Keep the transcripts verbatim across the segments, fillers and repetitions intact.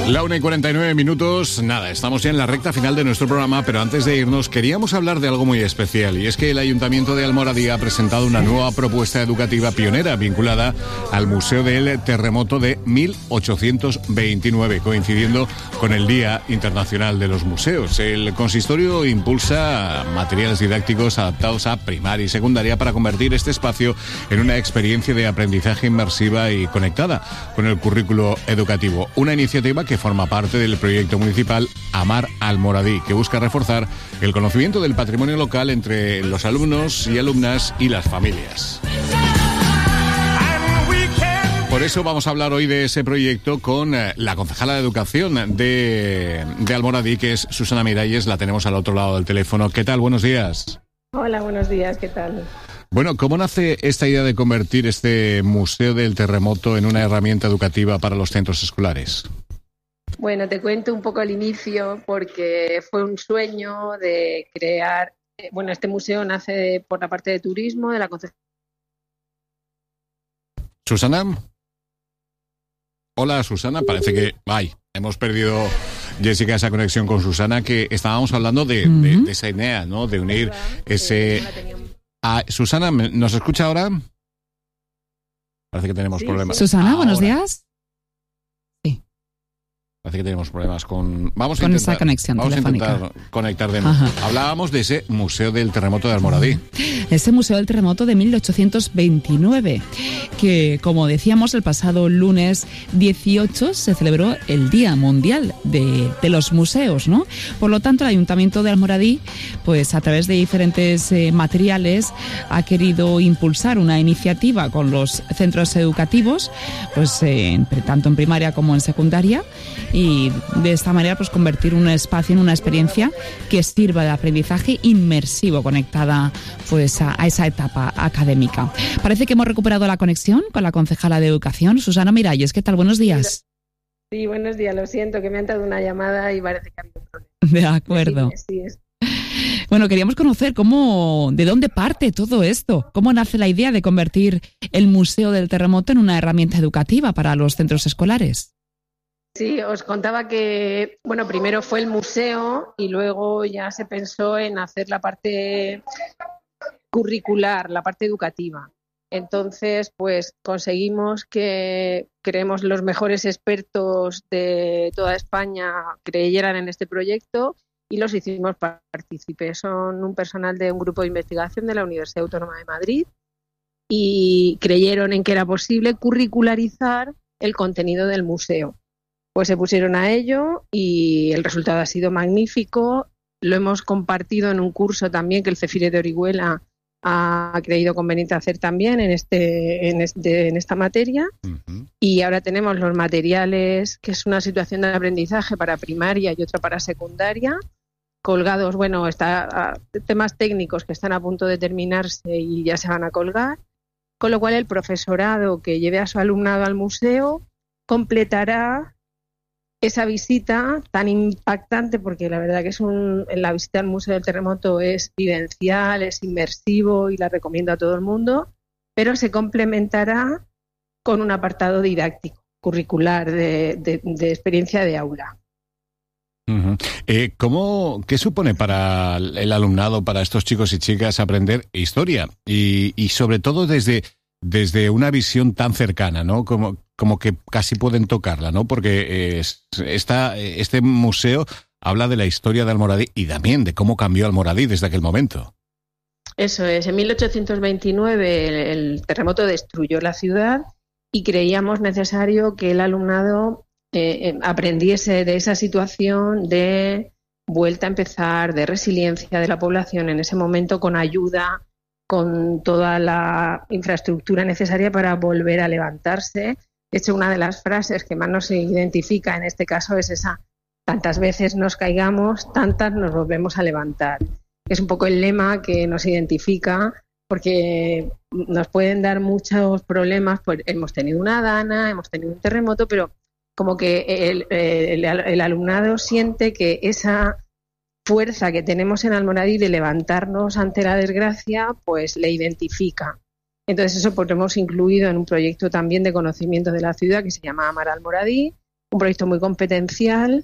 La una y cuarenta y nueve minutos, nada, estamos ya en la recta final de nuestro programa, pero antes de irnos queríamos hablar de algo muy especial, y es que el Ayuntamiento de Almoradí ha presentado una nueva propuesta educativa pionera vinculada al Museo del Terremoto de mil ochocientos veintinueve, coincidiendo con el Día Internacional de los Museos. El consistorio impulsa materiales didácticos adaptados a primaria y secundaria para convertir este espacio en una experiencia de aprendizaje inmersiva y conectada con el currículo educativo. Una iniciativa que forma parte del proyecto municipal Amar Almoradí, que busca reforzar el conocimiento del patrimonio local entre los alumnos y alumnas y las familias. Por eso vamos a hablar hoy de ese proyecto con la concejala de Educación de, de Almoradí, que es Susana Miralles. La tenemos al otro lado del teléfono. ¿Qué tal? Buenos días. Hola, buenos días. ¿Qué tal? Bueno, ¿cómo nace esta idea de convertir este Museo del Terremoto en una herramienta educativa para los centros escolares? Bueno, te cuento un poco el inicio, porque fue un sueño de crear... Bueno, este museo nace por la parte de turismo de la Concejalía. ¿Susana? Hola, Susana. Parece que... ¡Ay! Hemos perdido, Jessica, esa conexión con Susana, que estábamos hablando de, uh-huh. de, de esa idea, ¿no? De unir ese... Ah, Susana, ¿nos escucha ahora? Parece que tenemos sí, problemas. Sí. Susana, ahora. Buenos días. Sí. Parece que tenemos problemas con... Vamos a con intentar, esa conexión vamos telefónica. a intentar conectar de nuevo. Hablábamos de ese Museo del Terremoto de Almoradí. Ese Museo del Terremoto de mil ochocientos veintinueve, que, como decíamos, el pasado lunes dieciocho se celebró el Día Mundial de, de los Museos, ¿no? Por lo tanto, el Ayuntamiento de Almoradí, pues a través de diferentes eh, materiales, ha querido impulsar una iniciativa con los centros educativos, pues eh, tanto en primaria como en secundaria, y de esta manera pues convertir un espacio en una experiencia que sirva de aprendizaje inmersivo, conectada pues a, a esa etapa académica. Parece que hemos recuperado la conexión con la concejala de Educación, Susana Miralles. ¿Qué tal? Buenos días. Sí, buenos días. Lo siento, que me han dado una llamada y parece que ha habido un problema. De acuerdo. Sí, sí, es. Bueno, queríamos conocer cómo, de dónde parte todo esto, cómo nace la idea de convertir el Museo del Terremoto en una herramienta educativa para los centros escolares. Sí, os contaba que, bueno, primero fue el museo y luego ya se pensó en hacer la parte curricular, la parte educativa. Entonces, pues conseguimos que creemos los mejores expertos de toda España creyeran en este proyecto y los hicimos partícipes. Son un personal de un grupo de investigación de la Universidad Autónoma de Madrid y creyeron en que era posible curricularizar el contenido del museo. Pues se pusieron a ello y el resultado ha sido magnífico. Lo hemos compartido en un curso también que el Cefire de Orihuela ha creído conveniente hacer también en este en, este, en esta materia. Uh-huh. Y ahora tenemos los materiales, que es una situación de aprendizaje para primaria y otra para secundaria, colgados, bueno, está temas técnicos que están a punto de terminarse y ya se van a colgar, con lo cual el profesorado que lleve a su alumnado al museo completará esa visita tan impactante, porque la verdad que es un, la visita al Museo del Terremoto es vivencial, es inmersivo y la recomiendo a todo el mundo, pero se complementará con un apartado didáctico, curricular, de, de, de experiencia de aula. Uh-huh. Eh, ¿cómo, ¿Qué supone para el alumnado, para estos chicos y chicas, aprender historia? Y, y sobre todo desde... desde una visión tan cercana, ¿no? Como, como que casi pueden tocarla, ¿no? Porque eh, esta, este museo habla de la historia de Almoradí y también de cómo cambió Almoradí desde aquel momento. Eso es. En mil ochocientos veintinueve el, el terremoto destruyó la ciudad y creíamos necesario que el alumnado eh, aprendiese de esa situación de vuelta a empezar, de resiliencia de la población en ese momento, con ayuda, con toda la infraestructura necesaria para volver a levantarse. De hecho, una de las frases que más nos identifica en este caso es esa: tantas veces nos caigamos, tantas nos volvemos a levantar. Es un poco el lema que nos identifica, porque nos pueden dar muchos problemas. Pues hemos tenido una dana, hemos tenido un terremoto, pero como que el, el, el alumnado siente que esa fuerza que tenemos en Almoradí de levantarnos ante la desgracia, pues le identifica. Entonces eso pues lo hemos incluido en un proyecto también de conocimiento de la ciudad que se llama Amar Almoradí, un proyecto muy competencial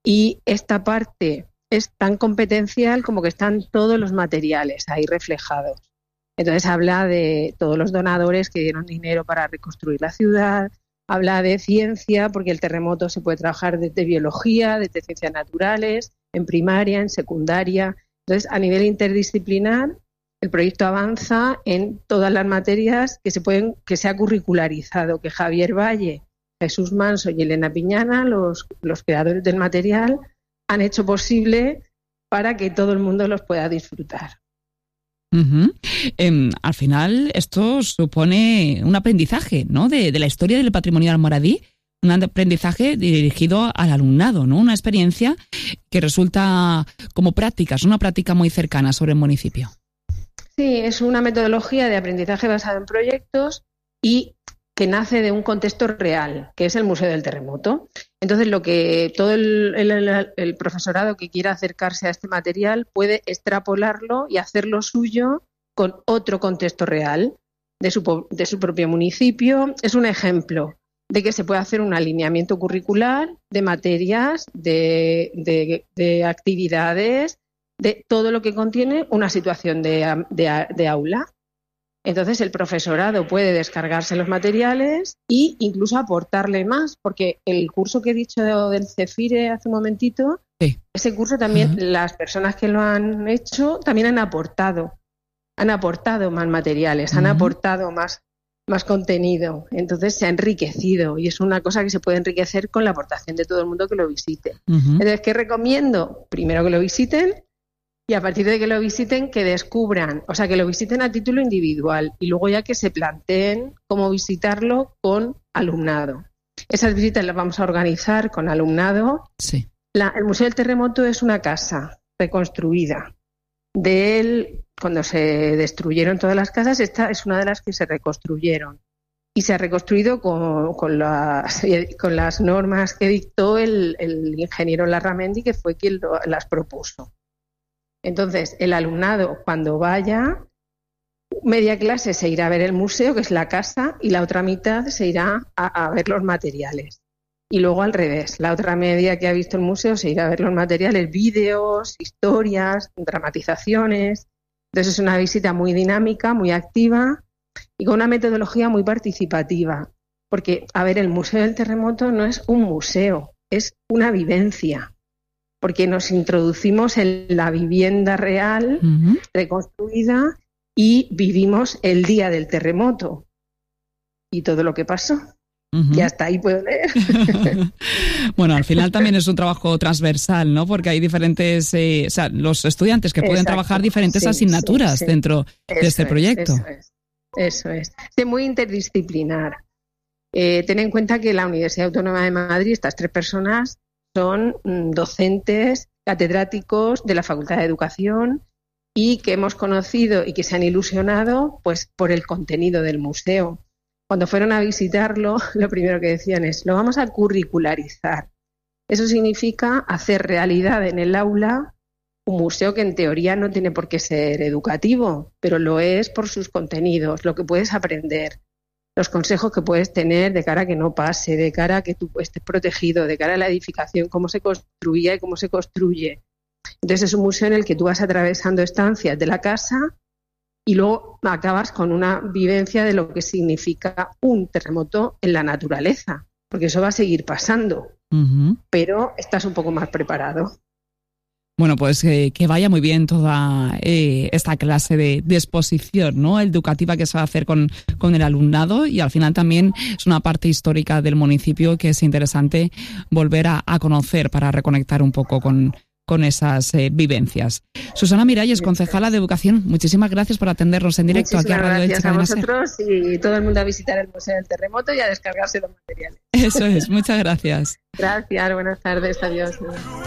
y esta parte es tan competencial como que están todos los materiales ahí reflejados. Entonces habla de todos los donadores que dieron dinero para reconstruir la ciudad, habla de ciencia, porque el terremoto se puede trabajar desde biología, desde ciencias naturales, en primaria, en secundaria. Entonces, a nivel interdisciplinar, el proyecto avanza en todas las materias que se pueden, que se ha curricularizado, que Javier Valle, Jesús Manso y Elena Piñana, los, los creadores del material, han hecho posible para que todo el mundo los pueda disfrutar. Uh-huh. Eh, al final, esto supone un aprendizaje, ¿no?, de, de la historia del patrimonio almoradí, un aprendizaje dirigido al alumnado, ¿no? Una experiencia que resulta como prácticas, una práctica muy cercana sobre el municipio. Sí, es una metodología de aprendizaje basada en proyectos y que nace de un contexto real, que es el Museo del Terremoto. Entonces, lo que todo el, el, el profesorado que quiera acercarse a este material puede extrapolarlo y hacerlo suyo con otro contexto real de su, de su propio municipio. Es un ejemplo de que se puede hacer un alineamiento curricular de materias, de, de, de actividades, de todo lo que contiene una situación de, de, de aula. Entonces el profesorado puede descargarse los materiales e incluso aportarle más, porque el curso que he dicho del CEFIRE hace un momentito, sí. Ese curso también, uh-huh. Las personas que lo han hecho también han aportado, han aportado más materiales, uh-huh. han aportado más, más contenido, entonces se ha enriquecido y es una cosa que se puede enriquecer con la aportación de todo el mundo que lo visite. Uh-huh. Entonces, ¿qué recomiendo? Primero que lo visiten. Y a partir de que lo visiten, que descubran, o sea, que lo visiten a título individual y luego ya que se planteen cómo visitarlo con alumnado. Esas visitas las vamos a organizar con alumnado. Sí. La, el Museo del Terremoto es una casa reconstruida. De él, cuando se destruyeron todas las casas, esta es una de las que se reconstruyeron. Y se ha reconstruido con, con, las, con las normas que dictó el, el ingeniero Larramendi, que fue quien lo, las propuso. Entonces, el alumnado, cuando vaya, media clase se irá a ver el museo, que es la casa, y la otra mitad se irá a, a ver los materiales. Y luego al revés, la otra media que ha visto el museo se irá a ver los materiales, vídeos, historias, dramatizaciones. Entonces, es una visita muy dinámica, muy activa y con una metodología muy participativa. Porque, a ver, el Museo del Terremoto no es un museo, es una vivencia. Porque nos introducimos en la vivienda real, uh-huh. reconstruida, y vivimos el día del terremoto y todo lo que pasó. Uh-huh. Y hasta ahí puedo leer. Bueno, al final también es un trabajo transversal, ¿no? Porque hay diferentes, eh, o sea, los estudiantes que pueden Exacto. trabajar diferentes sí, asignaturas sí, sí. dentro eso de este proyecto. Es, eso es, eso es. Es muy interdisciplinar. Eh, ten en cuenta que la Universidad Autónoma de Madrid, estas tres personas, son docentes, catedráticos de la Facultad de Educación y que hemos conocido y que se han ilusionado pues por el contenido del museo. Cuando fueron a visitarlo, lo primero que decían es, lo vamos a curricularizar. Eso significa hacer realidad en el aula un museo que en teoría no tiene por qué ser educativo, pero lo es por sus contenidos, lo que puedes aprender, los consejos que puedes tener de cara a que no pase, de cara a que tú estés protegido, de cara a la edificación, cómo se construía y cómo se construye. Entonces es un museo en el que tú vas atravesando estancias de la casa y luego acabas con una vivencia de lo que significa un terremoto en la naturaleza, porque eso va a seguir pasando, uh-huh. pero estás un poco más preparado. Bueno, pues eh, que vaya muy bien toda eh, esta clase de, de exposición, ¿no? Educativa que se va a hacer con, con el alumnado y al final también es una parte histórica del municipio que es interesante volver a, a conocer para reconectar un poco con, con esas eh, vivencias. Susana Miralles, concejala de Educación, muchísimas gracias por atendernos en directo muchísimas aquí a Radio Elche. Gracias a vosotros y todo el mundo a visitar el Museo del Terremoto y a descargarse los materiales. Eso es, muchas gracias. Gracias, buenas tardes, adiós.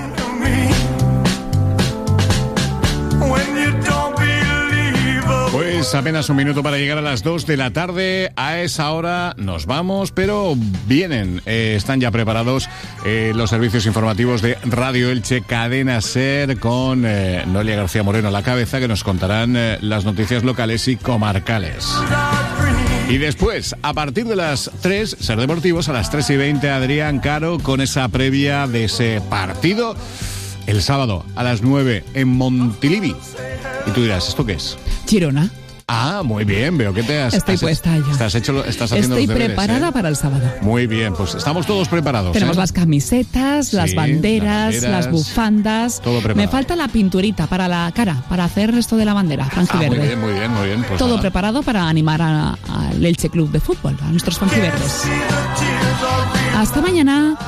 Pues apenas un minuto para llegar a las dos de la tarde. A esa hora nos vamos, pero vienen, eh, están ya preparados eh, los servicios informativos de Radio Elche Cadena Ser con eh, Noelia García Moreno a la cabeza, que nos contarán eh, las noticias locales y comarcales. Y después, a partir de las tres, Ser Deportivos, a las tres y veinte, Adrián Caro con esa previa de ese partido el sábado a las nueve en Montilivi. Y tú dirás, ¿esto qué es? Girona. Ah, muy bien, veo que te has... Estoy has, puesta ya. Estás, hecho, estás haciendo Estoy los deberes, preparada ¿eh? para el sábado. Muy bien, pues estamos todos preparados. Tenemos ¿eh? las camisetas, Sí, las, banderas, las banderas, las bufandas. todo preparado. Me falta la pinturita para la cara, para hacer esto de la bandera, franjiverde. Ah, muy bien, muy bien, muy bien. Pues todo nada. preparado para animar al Elche Club de Fútbol, a nuestros franjiverdes. Hasta mañana.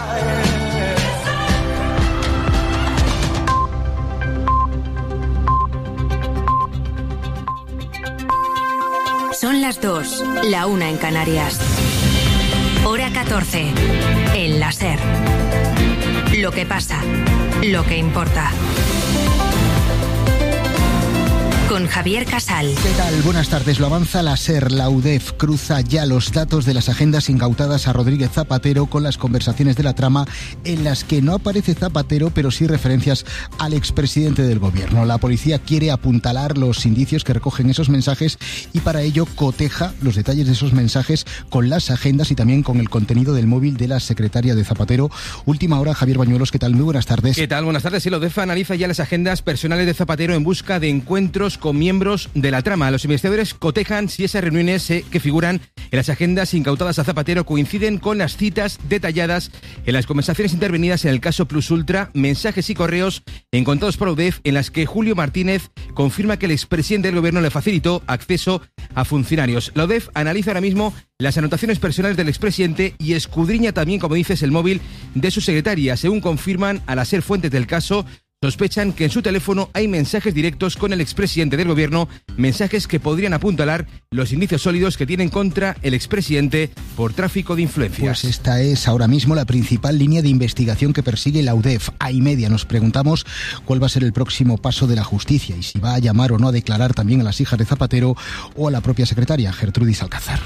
Son las dos, la una en Canarias. Hora catorce, en la SER. Lo que pasa, lo que importa. Con Javier Casal. ¿Qué tal? Buenas tardes. Lo avanza la SER. La U D E F cruza ya los datos de las agendas incautadas a Rodríguez Zapatero con las conversaciones de la trama en las que no aparece Zapatero, pero sí referencias al expresidente del gobierno. La policía quiere apuntalar los indicios que recogen esos mensajes y para ello coteja los detalles de esos mensajes con las agendas y también con el contenido del móvil de la secretaria de Zapatero. Última hora, Javier Bañuelos. ¿Qué tal? Muy buenas tardes. ¿Qué tal? Buenas tardes. Sí, la U D E F analiza ya las agendas personales de Zapatero en busca de encuentros con miembros de la trama. Los investigadores cotejan si esas reuniones eh, que figuran en las agendas incautadas a Zapatero coinciden con las citas detalladas en las conversaciones intervenidas en el caso Plus Ultra, mensajes y correos encontrados por la U D E F en las que Julio Martínez confirma que el expresidente del gobierno le facilitó acceso a funcionarios. La U D E F analiza ahora mismo las anotaciones personales del expresidente y escudriña también, como dices, el móvil de su secretaria. Según confirman a las SER fuentes del caso, sospechan que en su teléfono hay mensajes directos con el expresidente del gobierno, mensajes que podrían apuntalar los indicios sólidos que tienen contra el expresidente por tráfico de influencias. Pues esta es ahora mismo la principal línea de investigación que persigue la U D E F. A y media nos preguntamos cuál va a ser el próximo paso de la justicia y si va a llamar o no a declarar también a las hijas de Zapatero o a la propia secretaria, Gertrudis Alcázar.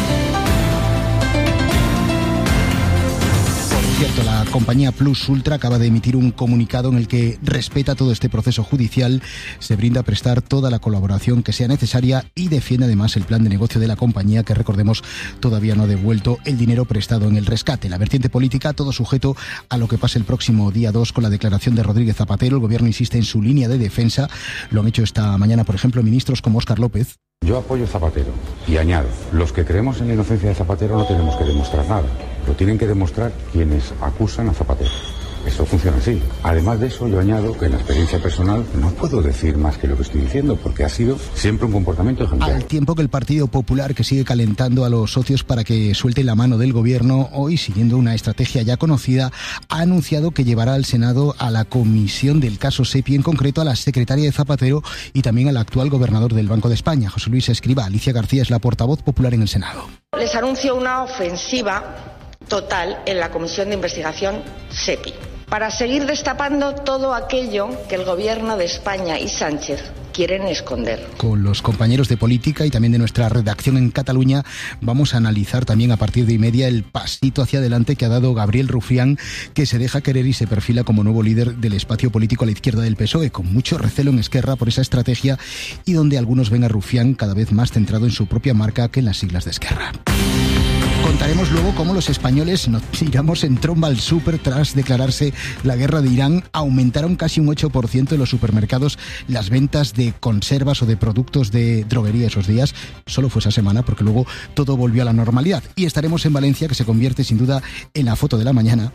Cierto, la compañía Plus Ultra acaba de emitir un comunicado en el que respeta todo este proceso judicial, se brinda a prestar toda la colaboración que sea necesaria y defiende además el plan de negocio de la compañía que, recordemos, todavía no ha devuelto el dinero prestado en el rescate. La vertiente política, todo sujeto a lo que pase el próximo día dos con la declaración de Rodríguez Zapatero. El gobierno insiste en su línea de defensa. Lo han hecho esta mañana, por ejemplo, ministros como Óscar López. Yo apoyo a Zapatero y añado, los que creemos en la inocencia de Zapatero no tenemos que demostrar nada, lo tienen que demostrar quienes acusan a Zapatero. Eso funciona así. Además de eso, yo añado que en la experiencia personal no puedo decir más que lo que estoy diciendo, porque ha sido siempre un comportamiento ejemplar. Al tiempo que el Partido Popular, que sigue calentando a los socios para que suelten la mano del gobierno, hoy, siguiendo una estrategia ya conocida, ha anunciado que llevará al Senado a la comisión del caso SEPI, en concreto a la secretaria de Zapatero y también al actual gobernador del Banco de España, José Luis Escrivá. Alicia García es la portavoz popular en el Senado. Les anuncio una ofensiva total en la comisión de investigación SEPI, para seguir destapando todo aquello que el gobierno de España y Sánchez quieren esconder. Con los compañeros de política y también de nuestra redacción en Cataluña vamos a analizar también a partir de y media el pasito hacia adelante que ha dado Gabriel Rufián, que se deja querer y se perfila como nuevo líder del espacio político a la izquierda del P S O E, con mucho recelo en Esquerra por esa estrategia y donde algunos ven a Rufián cada vez más centrado en su propia marca que en las siglas de Esquerra. Contaremos luego cómo los españoles nos tiramos en tromba al súper tras declararse la guerra de Irán. Aumentaron casi un ocho por ciento en los supermercados las ventas de conservas o de productos de droguería esos días. Solo fue esa semana porque luego todo volvió a la normalidad. Y estaremos en Valencia, que se convierte sin duda en la foto de la mañana.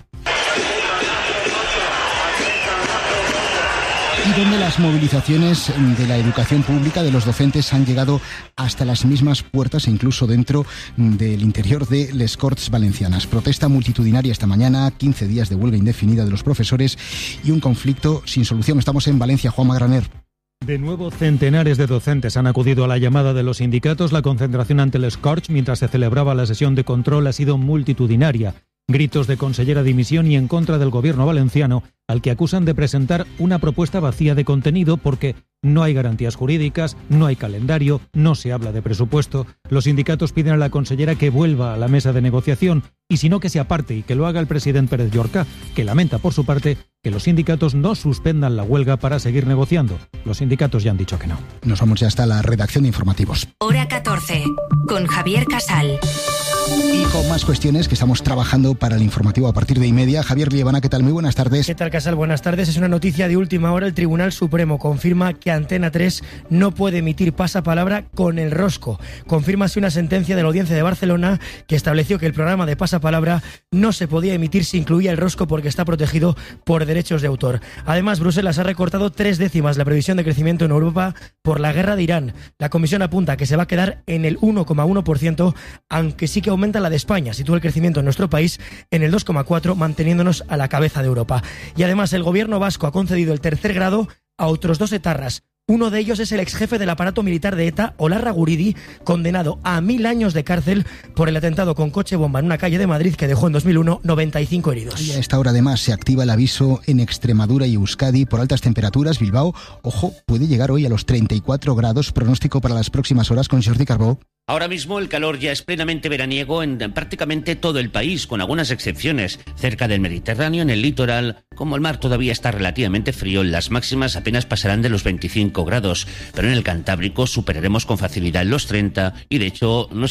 Y donde las movilizaciones de la educación pública, de los docentes, han llegado hasta las mismas puertas e incluso dentro del interior de les Corts Valencianas. Protesta multitudinaria esta mañana, quince días de huelga indefinida de los profesores y un conflicto sin solución. Estamos en Valencia, Juanma Graner. De nuevo, centenares de docentes han acudido a la llamada de los sindicatos. La concentración ante les Corts, mientras se celebraba la sesión de control, ha sido multitudinaria. Gritos de consellera dimisión y en contra del gobierno valenciano, al que acusan de presentar una propuesta vacía de contenido porque no hay garantías jurídicas, no hay calendario, no se habla de presupuesto. Los sindicatos piden a la consellera que vuelva a la mesa de negociación y si no que se aparte y que lo haga el presidente Pérez Llorca, que lamenta por su parte que los sindicatos no suspendan la huelga para seguir negociando. Los sindicatos ya han dicho que no. Nos vamos ya hasta la redacción de informativos. Hora catorce, con Javier Casal. Y con más cuestiones que estamos trabajando para el informativo a partir de y media. Javier Liebana, ¿qué tal? Muy buenas tardes. ¿Qué tal, Casal? Buenas tardes. Es una noticia de última hora. El Tribunal Supremo confirma que Antena tres no puede emitir pasapalabra con el rosco. Confirma así una sentencia de la Audiencia de Barcelona que estableció que el programa de pasapalabra no se podía emitir si incluía el rosco porque está protegido por derechos de autor. Además, Bruselas ha recortado tres décimas la previsión de crecimiento en Europa por la guerra de Irán. La Comisión apunta que se va a quedar en el uno coma uno por ciento, aunque sí que aumenta la de España. Sitúa el crecimiento en nuestro país en el dos coma cuatro, manteniéndonos a la cabeza de Europa. Y además, el gobierno vasco ha concedido el tercer grado a otros dos etarras. Uno de ellos es el exjefe del aparato militar de ETA, Olarra Guridi, condenado a mil años de cárcel por el atentado con coche bomba en una calle de Madrid que dejó en dos mil uno noventa y cinco heridos. Y a esta hora además se activa el aviso en Extremadura y Euskadi por altas temperaturas. Bilbao, ojo, puede llegar hoy a los treinta y cuatro grados. Pronóstico para las próximas horas con Jordi Carbó. Ahora mismo el calor ya es plenamente veraniego en prácticamente todo el país, con algunas excepciones. Cerca del Mediterráneo, en el litoral, como el mar todavía está relativamente frío, las máximas apenas pasarán de los veinticinco grados, pero en el Cantábrico superaremos con facilidad los treinta y de hecho no